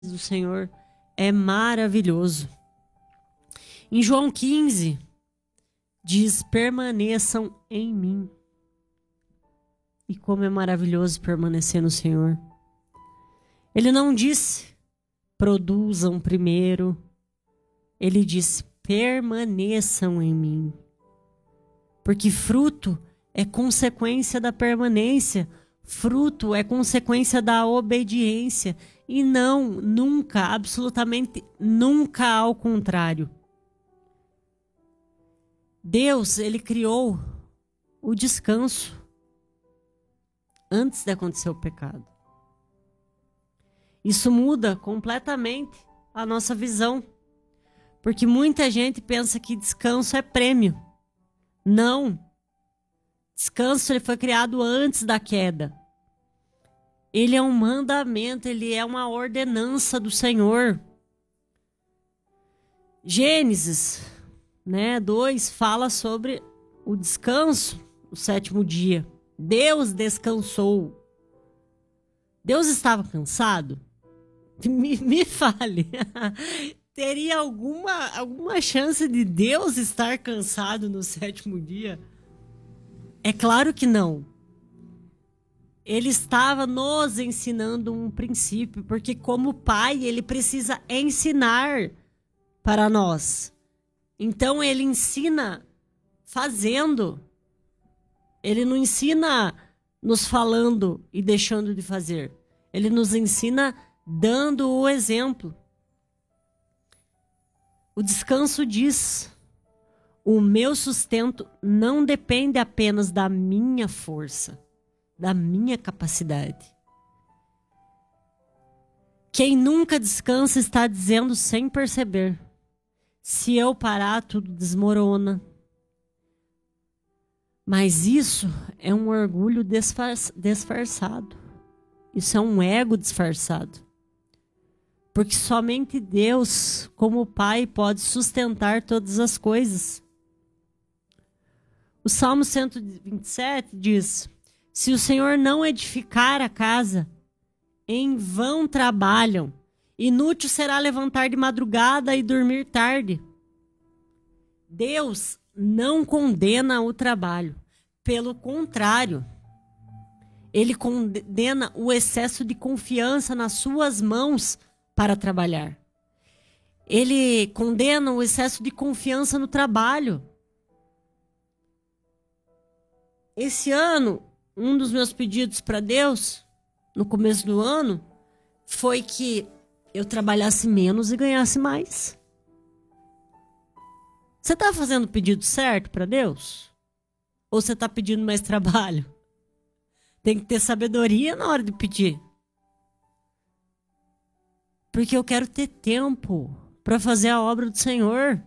do Senhor é maravilhoso. Em João 15, diz: permaneçam em mim. E como é maravilhoso permanecer no Senhor. Ele não disse: produzam primeiro. Ele disse: permaneçam em mim. Porque fruto é consequência da permanência. Fruto é consequência da obediência. E não, nunca, absolutamente nunca ao contrário. Deus, ele criou o descanso antes de acontecer o pecado. Isso muda completamente a nossa visão. Porque muita gente pensa que descanso é prêmio. Não. Descanso ele foi criado antes da queda. Ele é um mandamento, ele é uma ordenança do Senhor. Gênesis, 2 fala sobre o descanso, o 7º dia. Deus descansou. Deus estava cansado? Me fale. Teria alguma chance de Deus estar cansado no 7º dia? É claro que não. Ele estava nos ensinando um princípio, porque como pai, ele precisa ensinar para nós. Então ele ensina fazendo. Ele não ensina nos falando e deixando de fazer. Ele nos ensina dando o exemplo. O descanso diz: o meu sustento não depende apenas da minha força, da minha capacidade. Quem nunca descansa está dizendo sem perceber: se eu parar, tudo desmorona. Mas isso é um orgulho disfarçado. Isso é um ego disfarçado. Porque somente Deus, como Pai, pode sustentar todas as coisas. O Salmo 127 diz: se o Senhor não edificar a casa, em vão trabalham. Inútil será levantar de madrugada e dormir tarde. Deus não condena o trabalho. Pelo contrário, ele condena o excesso de confiança nas suas mãos para trabalhar. Ele condena o excesso de confiança no trabalho. Esse ano, um dos meus pedidos para Deus, no começo do ano, foi que eu trabalhasse menos e ganhasse mais. Você está fazendo o pedido certo para Deus? Ou você está pedindo mais trabalho? Tem que ter sabedoria na hora de pedir. Porque eu quero ter tempo para fazer a obra do Senhor.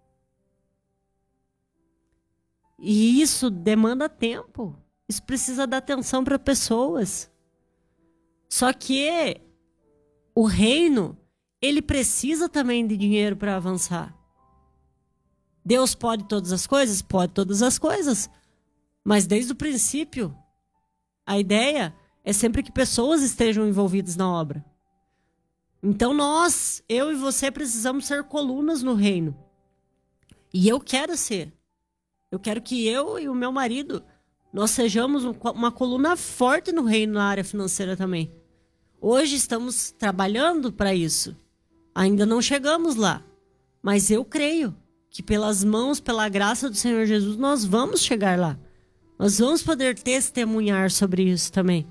E isso demanda tempo. Isso precisa dar atenção para pessoas. Só que o reino, ele precisa também de dinheiro para avançar. Deus pode todas as coisas? Pode todas as coisas. Mas desde o princípio, a ideia é sempre que pessoas estejam envolvidas na obra. Então nós, eu e você, precisamos ser colunas no reino. E eu quero ser. Eu quero que eu e o meu marido, nós sejamos uma coluna forte no reino na área financeira também. Hoje estamos trabalhando para isso. Ainda não chegamos lá. Mas eu creio que pelas mãos, pela graça do Senhor Jesus, nós vamos chegar lá. Nós vamos poder testemunhar sobre isso também.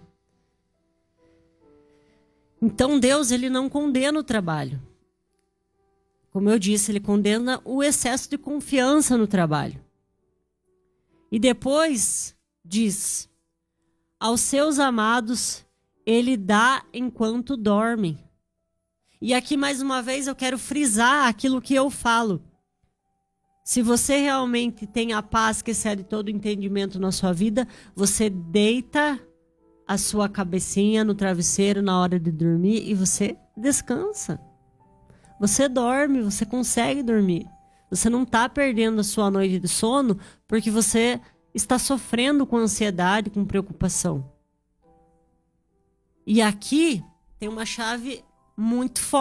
Então Deus, ele não condena o trabalho. Como eu disse, ele condena o excesso de confiança no trabalho. E depois diz: aos seus amados ele dá enquanto dormem. E aqui mais uma vez eu quero frisar aquilo que eu falo. Se você realmente tem a paz que excede todo entendimento na sua vida, você deita a sua cabecinha no travesseiro na hora de dormir e você descansa. Você dorme, você consegue dormir. Você não está perdendo a sua noite de sono porque você está sofrendo com ansiedade, com preocupação. E aqui tem uma chave muito